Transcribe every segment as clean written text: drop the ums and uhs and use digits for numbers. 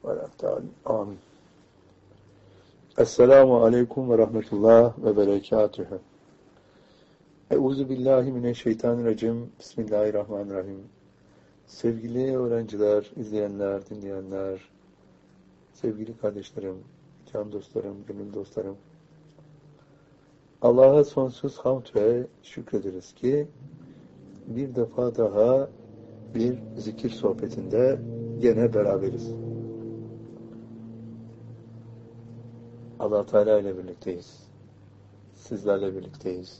ve laddâlin. Amin. Esselamu aleyküm ve rahmetullah ve berekatühü. Euzu billahi mineşşeytanirracim. Bismillahirrahmanirrahim. Sevgili öğrenciler, izleyenler, dinleyenler, sevgili kardeşlerim, can dostlarım, gönül dostlarım. Allah'a sonsuz hamd ve şükrederiz ki bir defa daha bir zikir sohbetinde gene beraberiz. Allah Teala ile birlikteyiz. Sizlerle birlikteyiz.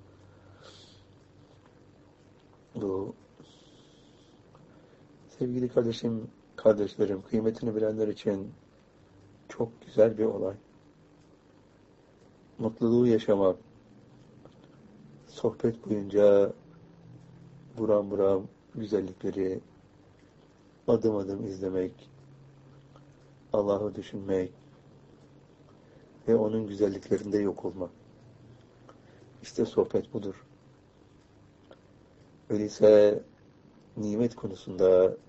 Bu sevgili kardeşlerim, kıymetini bilenler için çok güzel bir olay. Mutluluğu yaşamak, sohbet boyunca buram buram güzellikleri adım adım izlemek, Allah'ı düşünmek ve onun güzelliklerinde yok olmak. İşte sohbet budur. Öyleyse nimet konusunda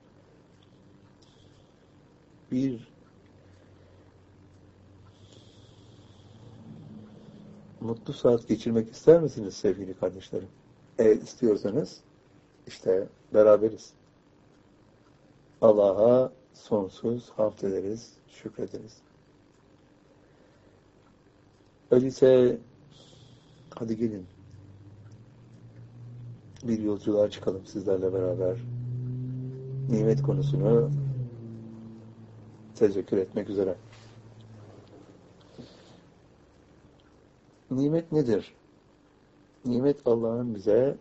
bir mutlu saat geçirmek ister misiniz sevgili kardeşlerim? Eğer istiyorsanız işte beraberiz. Allah'a sonsuz hamd ederiz, şükrederiz. Öyleyse hadi gelin bir yolculuğa çıkalım sizlerle beraber. Nimet konusunu tezekkür etmek üzere. Nimet nedir? Nimet Allah'ın bize